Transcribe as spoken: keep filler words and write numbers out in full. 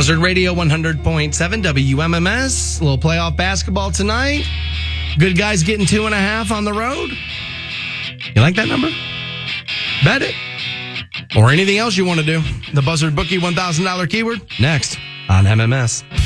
Buzzard Radio one hundred point seven W M M S. A little playoff basketball tonight. Good guys getting two and a half on the road. You like that number? Bet it. Or anything else you want to do. The Buzzard Bookie one thousand dollars keyword next on M M S.